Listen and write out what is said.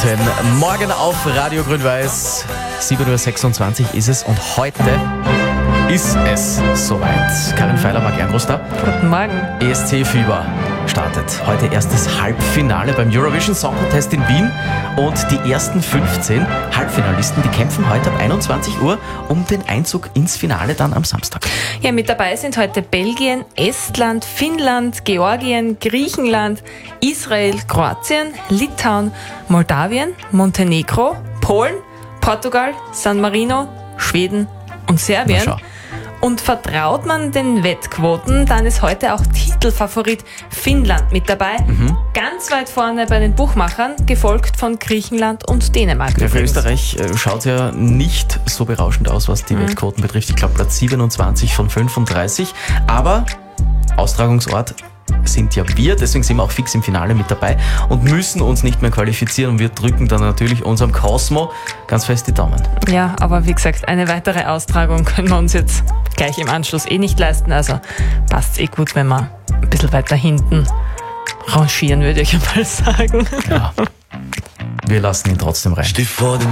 Guten Morgen auf Radio Grün-Weiß. 7.26 Uhr ist es und heute ist es soweit. Karin Feiler war gern groß da. Guten Morgen. ESC Fieber startet. Heute erstes Halbfinale beim Eurovision Song Contest in Wien. Und die ersten 15 Halbfinalisten, die kämpfen heute ab 21 Uhr um den Einzug ins Finale dann am Samstag. Ja, mit dabei sind heute Belgien, Estland, Finnland, Georgien, Griechenland, Israel, Kroatien, Litauen, Moldawien, Montenegro, Polen, Portugal, San Marino, Schweden und Serbien. Na schau. Und vertraut man den Wettquoten, dann ist heute auch Titelfavorit Finnland mit dabei. Ganz weit vorne bei den Buchmachern, gefolgt von Griechenland und Dänemark. Ja, für übrigens. Österreich schaut es ja nicht so berauschend aus, was die Wettquoten betrifft. Ich glaube Platz 27 von 35. Aber Austragungsort sind ja wir, deswegen sind wir auch fix im Finale mit dabei und müssen uns nicht mehr qualifizieren. Und wir drücken dann natürlich unserem Cosmo ganz fest die Daumen. Ja, aber wie gesagt, eine weitere Austragung können wir uns jetzt gleich im Anschluss nicht leisten. Also passt gut, wenn wir ein bisschen weiter hinten rangieren, würde ich mal sagen. Ja. Wir lassen ihn trotzdem rein.